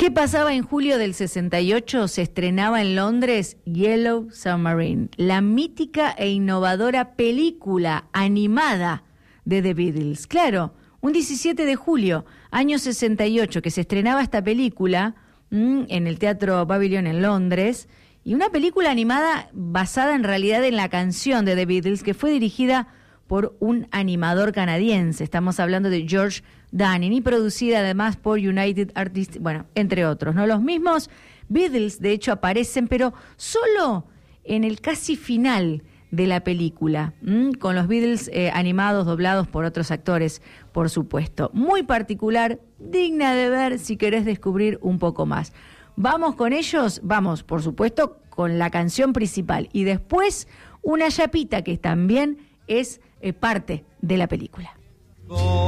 ¿Qué pasaba en julio del 68? Se estrenaba en Londres Yellow Submarine, la mítica e innovadora película animada de The Beatles. Claro, un 17 de julio, año 68, que se estrenaba esta película en el Teatro Pavilion en Londres, y una película animada basada en realidad en la canción de The Beatles, que fue dirigida por un animador canadiense. Estamos hablando de George Dunning, y producida además por United Artists, bueno, entre otros, ¿no? Los mismos Beatles, de hecho, aparecen, pero solo en el casi final de la película, con los Beatles animados, doblados por otros actores, por supuesto. Muy particular, digna de ver si querés descubrir un poco más. Vamos con ellos, vamos, por supuesto, con la canción principal, y después una chapita que también es parte de la película.